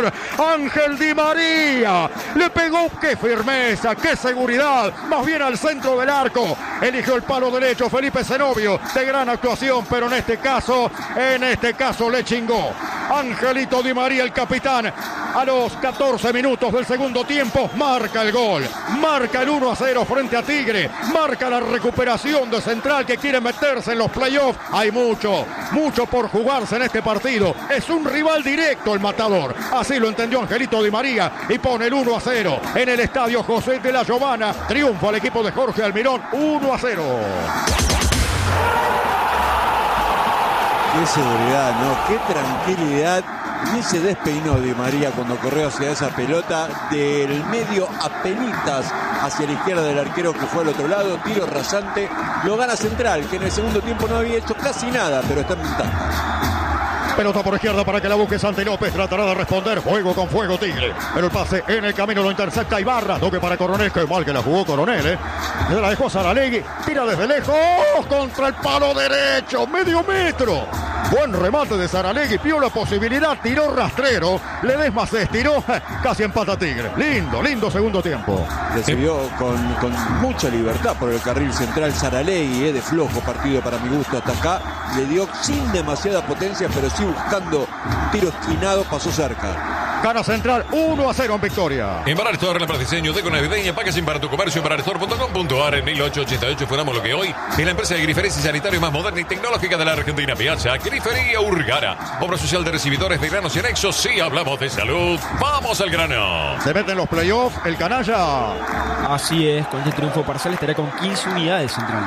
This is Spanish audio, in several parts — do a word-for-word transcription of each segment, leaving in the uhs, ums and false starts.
jugador Ángel Di María. Le pegó, qué firmeza, qué seguridad, más bien al centro del arco. Eligió el palo derecho Felipe Zenobio, de gran actuación, pero en este caso, en este caso le chingó. Angelito Di María, el capitán, a los catorce minutos del segundo tiempo, marca el gol. Marca el uno a cero frente a Tigre. Marca la recuperación de Central, que quiere meterse en los playoffs. Hay mucho, mucho por jugarse en este partido. Es un rival directo el Matador. Así lo entendió Angelito Di María y pone el uno a cero en el estadio José de la Giovana. Triunfa el equipo de Jorge Almirón, uno a cero. Qué seguridad, ¿no? Qué tranquilidad. Ni se despeinó Di María cuando corrió hacia esa pelota del medio apenitas hacia la izquierda del arquero, que fue al otro lado. Tiro rasante. Lo gana Central, que en el segundo tiempo no había hecho casi nada, pero está en ventaja. Pelota por izquierda para que la busque Santi López. Tratará de responder. Fuego con fuego Tigre. Pero el pase en el camino lo intercepta Ibarra. Toque para Coronel. Qué mal que la jugó Coronel, ¿eh? Se la dejó Saralegui. Tira desde lejos. Contra el palo derecho. Medio metro. Buen remate de Saralegui. Vio la posibilidad. Tiró rastrero. Ledesma se estiró. Casi empata Tigre. Lindo, lindo segundo tiempo. Recibió con, con mucha libertad por el carril central Saralegui, eh, de flojo partido para mi gusto hasta acá. Le dio sin demasiada potencia, pero sí buscando un tiro esquinado, pasó cerca. Gana Central uno a cero en victoria. Embarar Store, la diseño de navideña, packaging para tu comercio, embarar store punto com punto a r. En mil ochocientos ochenta y ocho fundamos lo que hoy es la empresa de grifería y sanitario más moderna y tecnológica de la Argentina. Piazza Grifería Urgara. Obra social de recibidores de granos y anexos. Sí, hablamos de salud. Vamos al grano. Se mete en los playoffs el canalla. Así es, con este triunfo parcial estará con quince unidades Central.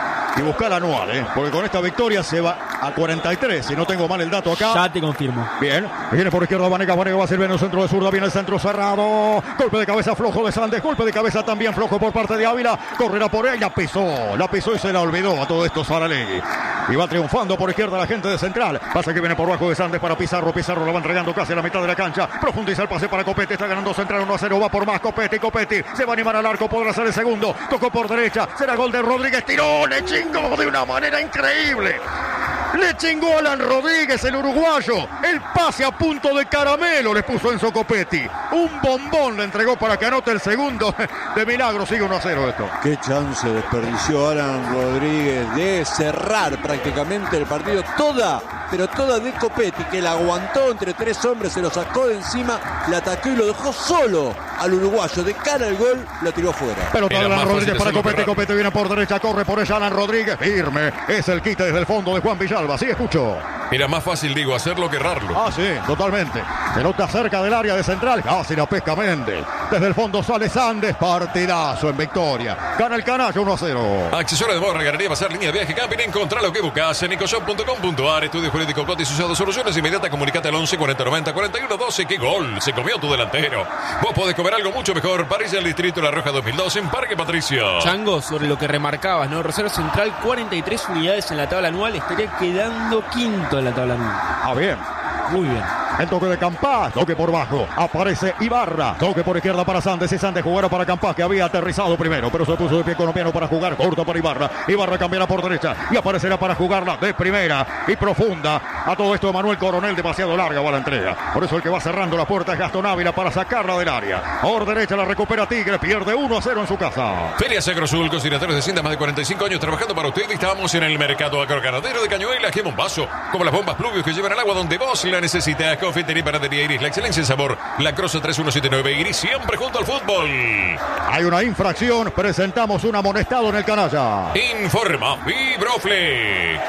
Y buscar anual, ¿eh? Porque con esta victoria se va a cuarenta y tres, si no tengo mal el dato acá. Ya te confirmo. Bien, viene por izquierda Vanegas, Vanegas va a servir en el centro de zurda, viene el centro cerrado. Golpe de cabeza flojo de Sandes, golpe de cabeza también flojo por parte de Ávila. Correrá por ella, pisó, la pisó y se la olvidó a todo esto Saralegui. Y va triunfando por izquierda la gente de Central. Pasa que viene por bajo de Sandes para Pizarro. Pizarro lo va entregando casi a la mitad de la cancha. Profundiza el pase para Copetti. Está ganando Central uno a cero. Va por más Copetti. Copetti se va a animar al arco. Podrá ser el segundo. Tocó por derecha. Será gol de Rodríguez. Tiró. Le chingó de una manera increíble. Le chingó a Alan Rodríguez, el uruguayo. El pase a punto de caramelo le puso Enzo Copetti. Un bombón le entregó para que anote el segundo. De milagro sigue uno a cero esto. Qué chance desperdició Alan Rodríguez de cerrar prácticamente el partido. Toda, pero toda de Copetti, que la aguantó entre tres hombres, se lo sacó de encima, la atacó y lo dejó solo al uruguayo. De cara al gol, lo tiró fuera. Pelota de Alan Rodríguez para Copetti. Copetti viene por derecha, corre por ella Alan Rodríguez. Firme. Es el quite desde el fondo de Juan Villalba. Sí, escucho. Era más fácil, digo, hacerlo que errarlo. Ah, sí, totalmente. Pelota cerca del área de Central. Casi la pesca Méndez. Desde el fondo sale Sandes. Partidazo en victoria. Gana el canalla uno a cero. Accesorio de moda, galería, pasar, línea de viaje, camping. Encontrá lo que buscas en ecoshop punto com punto a r. Estudio jurídico, cote y asociados, soluciones inmediatas. Comunicate al once cuarenta noventa cuarenta y uno doce. ¡Qué gol! Se comió tu delantero. Vos podés comer algo mucho mejor. París del Distrito La Roja dos mil dos en Parque Patricio. Chango, sobre lo que remarcabas, ¿no? Rosario Central, cuarenta y tres unidades en la tabla anual. Estaría quedando quinto en la tabla anual. Ah, bien. Muy bien. El toque de Campás, toque por bajo, aparece Ibarra, toque por izquierda para Sandes y Sandes jugará para Campás, que había aterrizado primero, pero se puso de pie colombiano para jugar, corta para Ibarra, Ibarra cambiará por derecha y aparecerá para jugarla de primera y profunda. A todo esto Manuel Coronel, demasiado larga va la entrega, por eso el que va cerrando la puerta es Gastón Ávila para sacarla del área. Por derecha la recupera Tigre, pierde uno a cero en su casa. Feria Agrosul, cocinadores de Hacienda, más de cuarenta y cinco años trabajando para usted. Estamos en el mercado agroganadero de Cañuelas, que Bombazo, como las bombas pluvios que llevan el agua donde vos la necesitas. Confitería y panadería Iris, la excelencia en sabor. La Croce tres uno siete nueve Iris, siempre junto al fútbol. Hay una infracción, presentamos un amonestado en el canalla. Informa Fibroflex.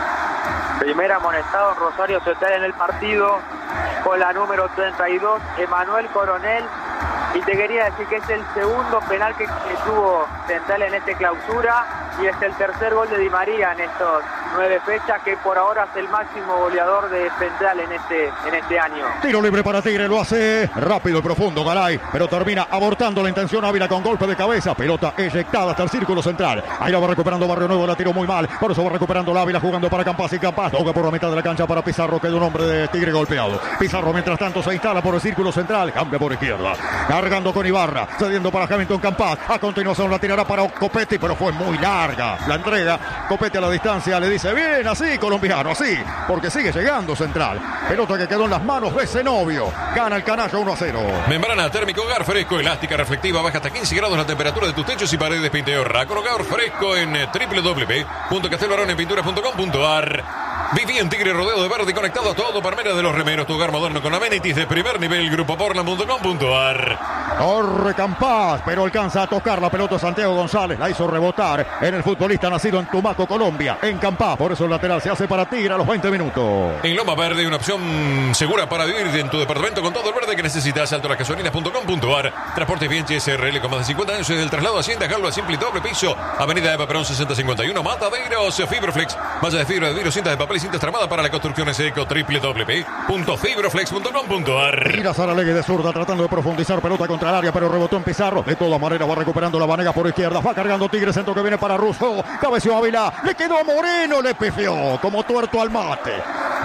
Primer amonestado Rosario Central en el partido con la número treinta y dos, Emanuel Coronel. Y te quería decir que es el segundo penal que, que tuvo Central en este clausura y es el tercer gol de Di María en estos nueve fechas, que por ahora es el máximo goleador de Central en este, en este año. Tiro libre para Tigre, lo hace rápido y profundo Garay, pero termina abortando la intención Ávila con golpe de cabeza, pelota eyectada hasta el círculo central. Ahí la va recuperando Barrio Nuevo, la tiró muy mal, por eso va recuperando la Ávila jugando para Campás y Campás toca por la mitad de la cancha para Pizarro, queda un hombre de Tigre golpeado. Pizarro mientras tanto se instala por el círculo central, cambia por izquierda, cargando con Ibarra, cediendo para Hamilton Campás, a continuación la tirará para Copetti, pero fue muy larga la entrega. Copetti a la distancia le dice dice, bien, así, colombiano, así, porque sigue llegando Central. Pelota que quedó en las manos de Zenobio. Gana el canalla uno a cero. Membrana térmico Hogar Fresco, elástica, reflectiva, baja hasta quince grados la temperatura de tus techos y paredes Pinteorra. Con Hogar Fresco en w w w punto castelbaronepinturas punto com punto a r. Viví en Tigre rodeado de verde y conectado a todo. Palmera de los Remeros, tu hogar moderno con amenities de primer nivel. Grupo Portland punto com punto a r. Corre Campás, pero alcanza a tocar la pelota Santiago González. La hizo rebotar en el futbolista nacido en Tumaco, Colombia. En Campás, por eso el lateral se hace para Tigre a los veinte minutos. En Loma Verde, una opción segura para vivir en tu departamento con todo el verde que necesitas. alto las gasolinas punto com punto a r. Transportes Bienchi S R L con más de cincuenta años en el traslado a Hacienda, Jalva, Simple y Doble Piso. Avenida Eva Perón sesenta cincuenta y uno, Mataderos. Fibroflex, malla de fibra de vidrio, cintas de papel y cintas tramadas para la construcción en seco. w w w punto fibroflex punto com punto a r. Tira Saralegui de zurda tratando de profundizar, pelota contra el área, pero rebotó en Pizarro. De todas maneras va recuperando la Vanega por izquierda. Va cargando Tigre, centro que viene para Russo. Cabeció Ávila, le quedó a Moreno, le pifió como tuerto al mate.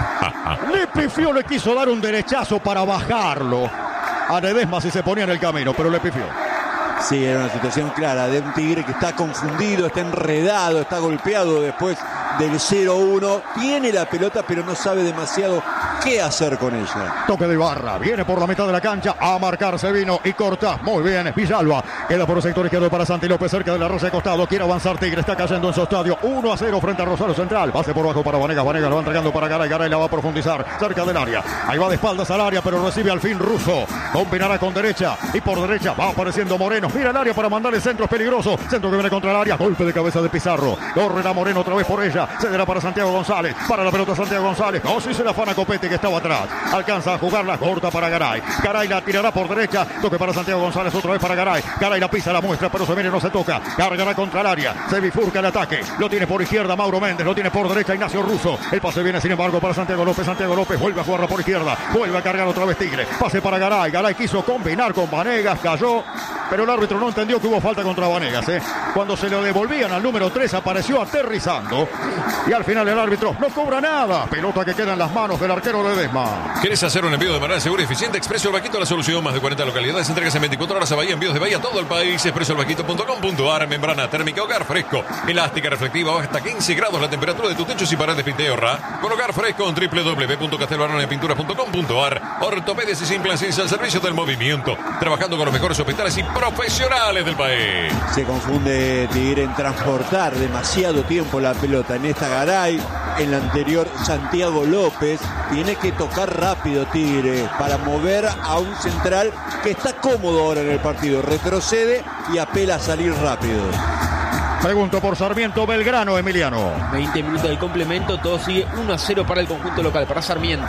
Le pifió, le quiso dar un derechazo para bajarlo a Ledesma si se ponía en el camino, pero le pifió. Sí, era una situación clara de un Tigre que está confundido, está enredado, está golpeado después del cero uno. Tiene la pelota, pero no sabe demasiado qué hacer con ella. Toque de Ibarra, viene por la mitad de la cancha a marcarse, vino y corta. Muy bien, Villalba. Queda por el sector izquierdo para Santi López, cerca de la rosa de costado. Quiere avanzar Tigre, está cayendo en su estadio. uno a cero frente a Rosario Central. Pase por bajo para Vanegas. Vanegas lo va entregando para Garay. Garay la va a profundizar cerca del área. Ahí va de espaldas al área, pero recibe al fin Russo. Combinará con derecha y por derecha va apareciendo Moreno. Mira el área para mandar el centro, es peligroso. Centro que viene contra el área. Golpe de cabeza de Pizarro. Correrá Moreno otra vez por ella. Cederá para Santiago González. Para la pelota Santiago González. No, si se la afana Copete que estaba atrás. Alcanza a jugarla corta para Garay. Garay la tirará por derecha. Toque para Santiago González otra vez para Garay. Garay la pisa, la muestra, pero se viene, no se toca. Cargará contra el área. Se bifurca el ataque. Lo tiene por izquierda Mauro Méndez. Lo tiene por derecha Ignacio Russo. El pase viene sin embargo para Santiago López. Santiago López vuelve a jugarla por izquierda. Vuelve a cargar otra vez Tigre. Pase para Garay. Garay quiso combinar con Vanegas. Cayó. Pero el árbitro no entendió que hubo falta contra Vanegas. ¿eh? Cuando se lo devolvían al número tres apareció aterrizando. Y al final el árbitro no cobra nada. Pelota que queda en las manos del arquero Ledesma. ¿Quieres hacer un envío de manera segura y eficiente? Expreso El Vaquito, la solución. Más de cuarenta localidades. Entregas en veinticuatro horas a Bahía. Envíos de Bahía a todo el país. expreso el vaquito punto com punto a r. Membrana térmica Hogar Fresco. Elástica, reflectiva. Baja hasta quince grados la temperatura de tus techos y paredes Pinteorra. Con Hogar Fresco en w w w punto castelbaronepinturas punto com punto a r. Ortopedias y implantes al servicio del movimiento. Trabajando con los mejores hospitales y profesionales del país. Se confunde Tigre en transportar demasiado tiempo la pelota. En esta Garay, en la anterior Santiago López. Tiene que tocar rápido Tigre para mover a un central que está cómodo ahora en el partido. Retrocede y apela a salir rápido. Pregunto por Sarmiento Belgrano, Emiliano. veinte minutos del complemento, todo sigue uno a cero para el conjunto local, para Sarmiento.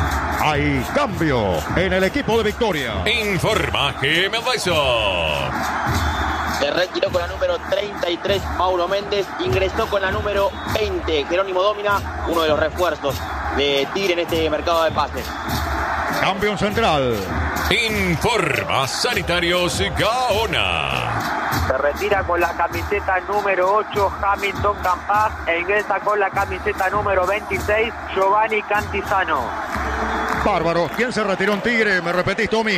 Hay cambio en el equipo de Victoria. Informa Jiménez Dyson. Se retiró con la número treinta y tres Mauro Méndez, ingresó con la número veinte Jerónimo Dómina, uno de los refuerzos de Tigre en este mercado de pases. Cambio en central. Informa Sanitarios Gaona. Se retira con la camiseta número ocho Hamilton Campás e ingresa con la camiseta número veintiséis Giovanni Cantizano. Bárbaro. ¿Quién se retiró en Tigre? ¿Me repetís, Tommy?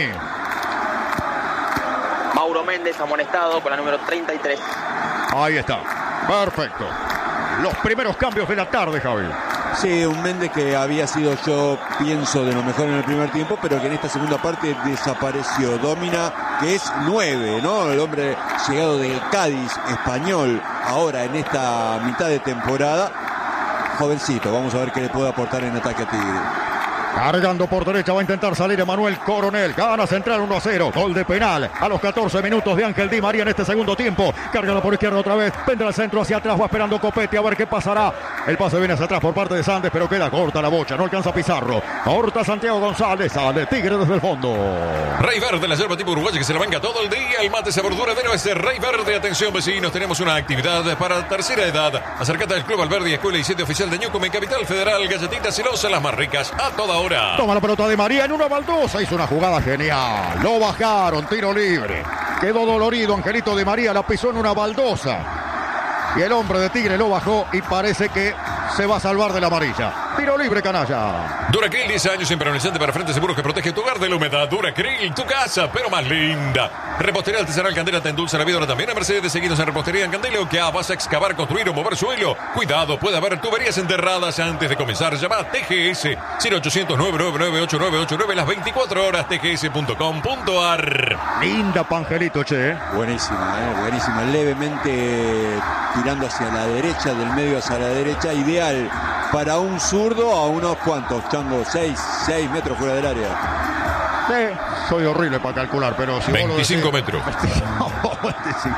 Mauro Méndez amonestado con la número treinta y tres. Ahí está. Perfecto. Los primeros cambios de la tarde, Javi. Sí, un Méndez que había sido, yo pienso, de lo mejor en el primer tiempo, pero que en esta segunda parte desapareció. Dómina, que es nueve, ¿no? El hombre llegado del Cádiz, español, ahora en esta mitad de temporada. Jovencito, vamos a ver qué le puede aportar en ataque a Tigre. Cargando por derecha va a intentar salir Emanuel Coronel. Gana central uno a cero. Gol de penal a los catorce minutos de Ángel Di María en este segundo tiempo. Cargando por izquierda otra vez. Vendrá al centro hacia atrás. Va esperando Copete a ver qué pasará. El pase viene hacia atrás por parte de Sandes, pero queda corta la bocha. No alcanza Pizarro. Corta Santiago González. Sale Tigre desde el fondo. Rey Verde, la yerba tipo uruguaya que se la banca todo el día. El mate sabor duradero es Rey Verde. Atención, vecinos. Tenemos una actividad para tercera edad. Acércate al Club Alberdi, Escuela y Sitio Oficial de Ñucum en Capital Federal. Galletitas celosas, las más ricas a toda hora. Toma la pelota de María en una baldosa. Hizo una jugada genial. Lo bajaron. Tiro libre. Quedó dolorido. Angelito Di María la pisó en una baldosa. Y el hombre de Tigre lo bajó y parece que se va a salvar de la amarilla. Tiro libre, canalla. Duracril, diez años impermeabilizante para frente seguro que protege tu hogar de la humedad. Duracril, tu casa, pero más linda. Repostería artesanal Candela te endulza la vida ahora también a Mercedes. Seguidos en Repostería en Candela. ¿O qué? ¿Vas a excavar, construir o mover suelo? Cuidado, puede haber tuberías enterradas antes de comenzar. Llama a T G S cero ochocientos, nueve nueve nueve, ocho nueve ocho nueve las veinticuatro horas t g s punto com punto a r. Linda Pangelito, che. Buenísima, eh, buenísima. Levemente tirando hacia la derecha, del medio hacia la derecha. Ideal para un zurdo a unos cuantos, Chango, seis, seis metros fuera del área. Sí, soy horrible para calcular, pero si veinticinco vos lo decís... metros. veinticinco.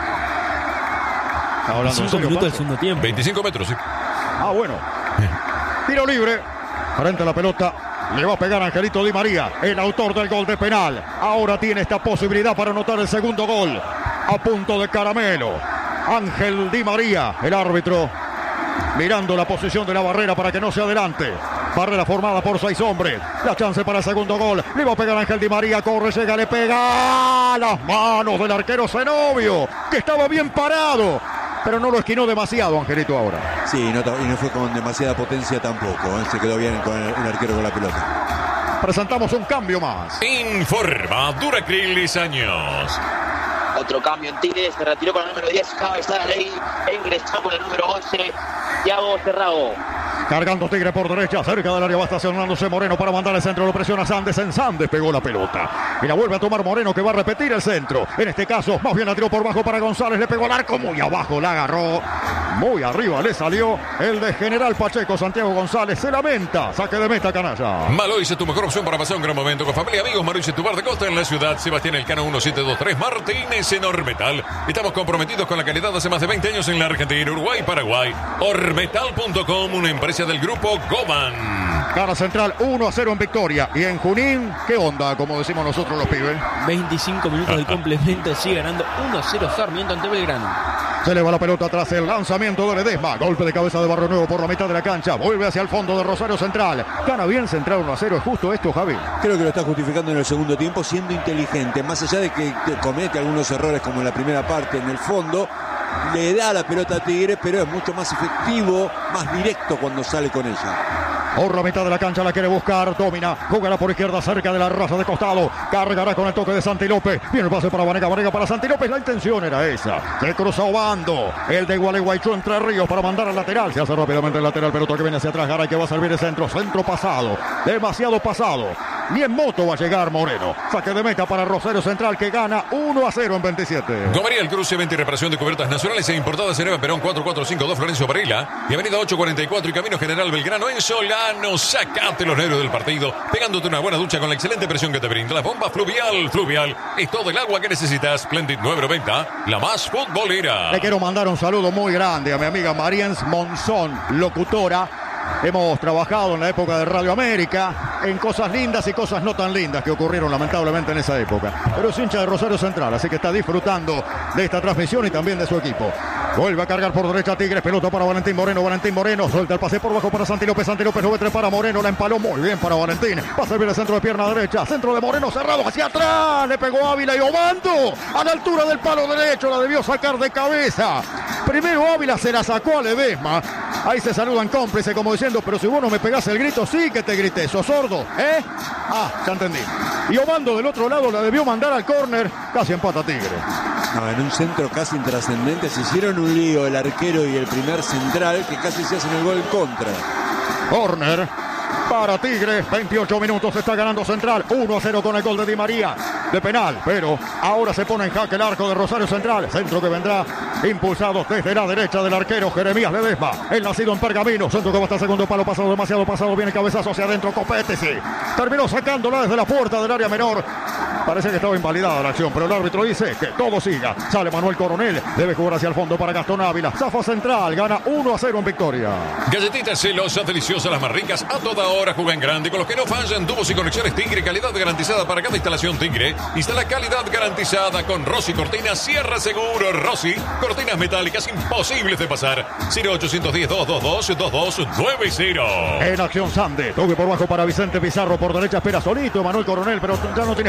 ¿Está hablando en cinco serio, minutos del Pancho? segundo tiempo. veinticinco metros, sí. Ah, bueno. Tiro libre. Frente a la pelota. Le va a pegar Angelito Di María, el autor del gol de penal. Ahora tiene esta posibilidad para anotar el segundo gol. A punto de caramelo. Ángel Di María, el árbitro, mirando la posición de la barrera para que no se adelante. Barrera formada por seis hombres. La chance para el segundo gol. Le va a pegar Ángel Di María. Corre, llega, le pega a las manos del arquero Zenobio, que estaba bien parado, pero no lo esquinó demasiado Angelito ahora. Sí, no, y no fue con demasiada potencia tampoco. ¿eh? Se quedó bien con el, el arquero con la pelota. Presentamos un cambio más. Informa Duracril, diez años. Otro cambio en Tigre, se retiró con el número diez, Cabeza de Ley, e ingresó con el número once, Thiago Cerrado. Cargando Tigre por derecha, cerca del área va estacionándose Moreno para mandar el centro, lo presiona Sandes, en Sandes pegó la pelota. Y la vuelve a tomar Moreno, que va a repetir el centro. En este caso, más bien la tiró por bajo para González, le pegó al arco, muy abajo la agarró. Muy arriba le salió el de General Pacheco, Santiago González, se lamenta, saque de meta, canalla. Malois es tu mejor opción para pasar un gran momento con familia y amigos. Malois es tu bar de costa en la ciudad. Sebastián Elcano mil setecientos veintitrés Martínez en Ormetal. Estamos comprometidos con la calidad hace más de veinte años en la Argentina, Uruguay y Paraguay. Ormetal punto com, una empresa del grupo Goman. Gana Central uno a cero en victoria. Y en Junín, ¿qué onda? Como decimos nosotros los pibes. veinticinco minutos del complemento, sigue ganando uno a cero Sarmiento ante Belgrano. Se le va la pelota tras el lanzamiento de Ledesma. Golpe de cabeza de Barrio Nuevo por la mitad de la cancha. Vuelve hacia el fondo de Rosario Central. Gana bien Central uno a cero. ¿Es justo esto, Javi? Creo que lo está justificando en el segundo tiempo, siendo inteligente. Más allá de que comete algunos errores como en la primera parte, en el fondo, le da la pelota a Tigre, pero es mucho más efectivo, más directo cuando sale con ella. Por la mitad de la cancha la quiere buscar, domina, jugará por izquierda cerca de la raza de costado, cargará con el toque de Santi López, viene el pase para Vanega, Vanega para Santi López, la intención era esa, se cruza Obando, el de Gualeguaychú Entre Ríos para mandar al lateral, se hace rápidamente el lateral, pelota que viene hacia atrás, Garay que va a servir el centro, centro pasado, demasiado pasado, ni en moto va a llegar Moreno, saque de meta para Rosario Central que gana uno a cero en veintisiete. Gomería el Cruce, venta y reparación de cubiertas nacionales e importadas en Eva Perón cuatro cuatro cinco dos Florencio Varela y avenida ocho cuarenta y cuatro y Camino General Belgrano en Solano. Sacate los nervios del partido pegándote una buena ducha con la excelente presión que te brinda la bomba Fluvial. Fluvial es todo el agua que necesitas. Splendid nueve noventa, la más futbolera. Le quiero mandar un saludo muy grande a mi amiga Mariens Monzón, locutora. Hemos trabajado en la época de Radio América en cosas lindas y cosas no tan lindas que ocurrieron lamentablemente en esa época. Pero es hincha de Rosario Central, así que está disfrutando de esta transmisión y también de su equipo. Vuelve a cargar por derecha Tigres, pelota para Valentín Moreno, Valentín Moreno, suelta el pase por bajo para Santi López, Santi López, nueve tres para Moreno, la empaló muy bien para Valentín, va a servir el centro de pierna derecha, centro de Moreno cerrado hacia atrás, le pegó Ávila y Obando, a la altura del palo derecho, la debió sacar de cabeza. Primero Ávila se la sacó a Ledesma, ahí se saludan cómplices como diciendo, pero si vos no me pegás el grito, sí que te grité, sos sordo, ¿eh? Ah, ya entendí. Y Obando del otro lado la debió mandar al córner, casi empata Tigre. No, en un centro casi intrascendente se hicieron un lío el arquero y el primer central que casi se hacen el gol en contra. Córner para Tigre, veintiocho minutos, está ganando Central, uno a cero con el gol de Di María de penal, pero ahora se pone en jaque el arco de Rosario Central, centro que vendrá impulsado desde la derecha del arquero Jeremías Ledesma, el nacido en Pergamino, centro que va hasta el segundo palo, pasado demasiado pasado, viene cabezazo hacia adentro, Copete, sí, terminó sacándola desde la puerta del área menor. Parece que estaba invalidada la acción, pero el árbitro dice que todo siga. Sale Manuel Coronel, debe jugar hacia el fondo para Gastón Ávila. Zafa Central, gana uno a cero en victoria. Galletitas celosas, deliciosas, las más ricas, a toda hora juegan grande, con los que no fallan, tubos y conexiones Tigre, calidad garantizada para cada instalación Tigre. Instala calidad garantizada con Rossi Cortinas, cierra seguro Rossi, cortinas metálicas imposibles de pasar. cero ochocientos diez, doscientos veintidós, veintidós noventa. En acción Sande, toque por bajo para Vicente Pizarro, por derecha espera solito Manuel Coronel, pero ya no tiene espacio para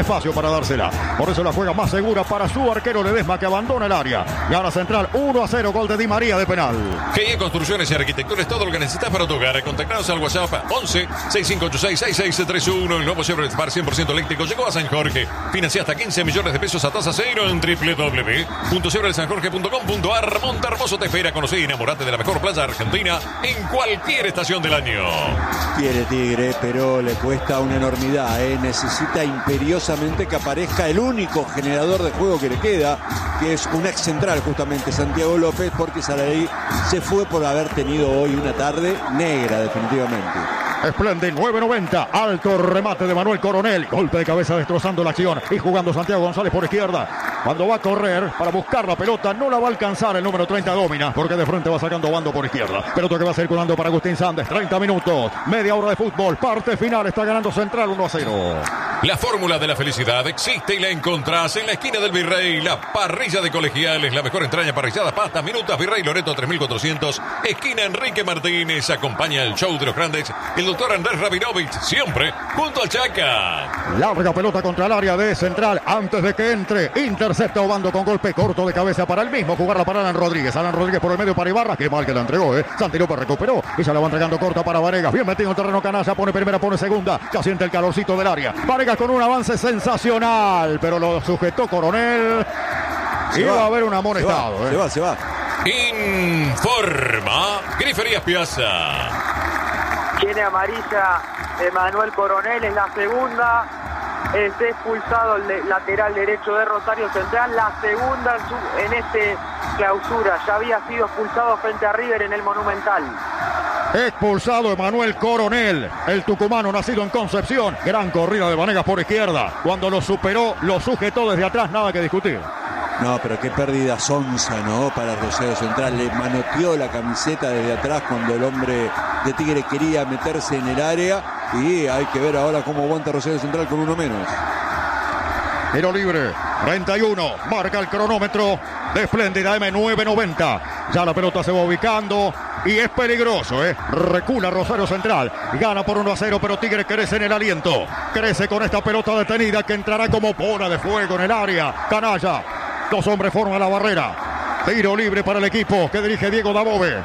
para dársela. Por eso la juega más segura para su arquero Ledesma, que abandona el área. Gana Central uno a cero, gol de Di María de penal. G I Construcciones y Arquitecturas, todo lo que necesitas para tu hogar. Contactanos al WhatsApp once, sesenta y cinco ochenta y seis, sesenta y seis treinta y uno. El nuevo Chevrolet Spark cien por ciento eléctrico llegó a San Jorge. Financia hasta quince millones de pesos a tasa cero en doble u doble u doble u punto chevrolet san jorge punto com punto a r. Monte Hermoso te espera. Conocí y enamorate de la mejor playa argentina en cualquier estación del año. Quiere Tigre, pero le cuesta una enormidad, ¿eh? Necesita imperiosamente que aparezca el único generador de juego que le queda, que es un ex central, justamente Santiago López, porque Saraley se fue por haber tenido hoy una tarde negra, definitivamente. Espléndido, nueve noventa, alto remate de Manuel Coronel, golpe de cabeza destrozando la acción y jugando Santiago González por izquierda. Cuando va a correr para buscar la pelota, no la va a alcanzar el número treinta Domina, porque de frente va sacando bando por izquierda. Pelota que va circulando para Agustín Sández, treinta minutos, media hora de fútbol, parte final, está ganando Central uno a cero. La fórmula de la felicidad existe y la encontrás en la esquina del Virrey. La parrilla de Colegiales, la mejor entraña parrillada, pastas, minutas, Virrey Loreto tres mil cuatrocientos, esquina Enrique Martínez. Acompaña el show de los grandes el doctor Andrés Rabinovich, siempre junto al Chaca. Larga pelota contra el área de Central, antes de que entre, intercepta Obando con golpe corto de cabeza para el mismo, jugarla para Alan Rodríguez. Alan Rodríguez por el medio para Ibarra, qué mal que la entregó, eh. Santi López recuperó y se la va entregando corta para Varegas. Bien metido en terreno Canalla, pone primera, pone segunda, ya siente el calorcito del área. Varegas con un avance sensacional, pero lo sujetó Coronel. Se Iba va, a haber un amonestado. Se va, eh. se va, se va. Informa Griferías Piazza. Tiene amarilla Emanuel Coronel, es la segunda. Es expulsado el de- lateral derecho de Rosario Central, la segunda en, su, en este clausura. Ya había sido expulsado frente a River en el Monumental. Expulsado Emanuel Coronel, el tucumano nacido en Concepción. Gran corrida de Vanegas por izquierda. Cuando lo superó, lo sujetó desde atrás, nada que discutir. No, pero qué pérdida sonsa, ¿no? Para Rosario Central. Le manoteó la camiseta desde atrás cuando el hombre de Tigre quería meterse en el área. Y hay que ver ahora cómo aguanta Rosario Central con uno menos. Tiro libre, treinta y uno, marca el cronómetro de Espléndida M nueve noventa. Ya la pelota se va ubicando y es peligroso, ¿eh? Recula Rosario Central, gana por uno a cero, pero Tigre crece en el aliento. Crece con esta pelota detenida que entrará como bola de fuego en el área. Canalla, dos hombres forman la barrera. Tiro libre para el equipo que dirige Diego Dabove.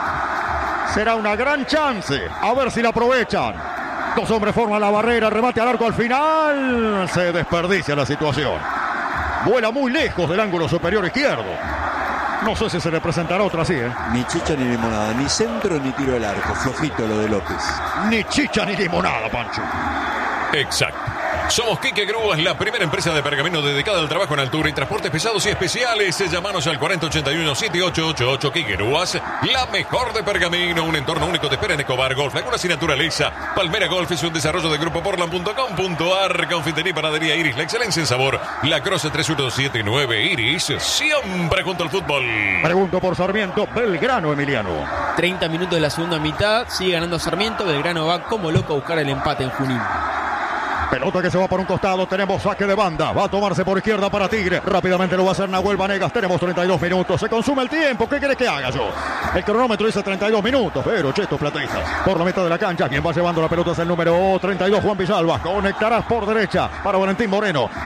Será una gran chance, a ver si la aprovechan. Dos hombres forman la barrera, remate al arco al final. Se desperdicia la situación. Vuela muy lejos del ángulo superior izquierdo. No sé si se le presentará otra así, ¿eh? Ni chicha ni limonada, ni centro ni tiro del arco. Flojito lo de López. Ni chicha ni limonada, Pancho. Exacto. Somos Quique Grúas, la primera empresa de pergamino dedicada al trabajo en altura y transportes pesados y especiales. Llámanos al cuarenta ochenta y uno setenta y ocho ochenta y ocho. Quique Grúas, la mejor de pergamino. Un entorno único te espera en Escobar Golf, Lagunas y Naturaleza. Palmera Golf es un desarrollo de grupo portland punto com punto a r. Confitería y panadería Iris, la excelencia en sabor. La Croce tres uno siete nueve Iris, siempre junto al fútbol. Pregunto por Sarmiento, Belgrano, Emiliano. treinta minutos de la segunda mitad, sigue ganando Sarmiento. Belgrano va como loco a buscar el empate en Junín. Pelota que se va por un costado, tenemos saque de banda, va a tomarse por izquierda para Tigre, rápidamente lo va a hacer Nahuel Vanegas, tenemos treinta y dos minutos, se consume el tiempo, ¿qué querés que haga yo? El cronómetro dice treinta y dos minutos, pero chetos plateístas, por la mitad de la cancha, quien va llevando la pelota es el número treinta y dos, Juan Villalba, conectarás por derecha para Valentín Moreno,